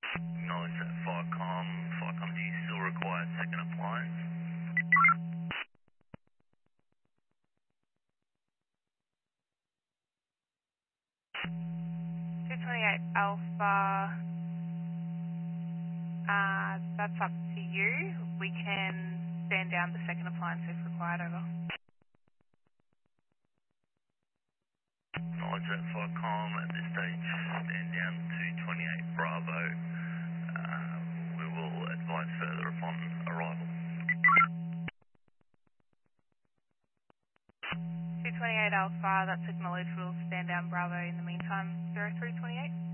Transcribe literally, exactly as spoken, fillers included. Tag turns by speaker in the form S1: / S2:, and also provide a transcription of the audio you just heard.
S1: Acknowledge that Firecom. Firecom, do you still require second appliance?
S2: two twenty-eight Alpha, uh, that's up to you. We can stand down the second appliance if required, over.
S1: Acknowledge that Firecom. At this stage, stand down two twenty-eight Bravo. Uh, we will advise further upon arrival.
S2: two twenty-eight Alpha, that's acknowledged. We'll stand down Bravo in the meantime. zero three two eight.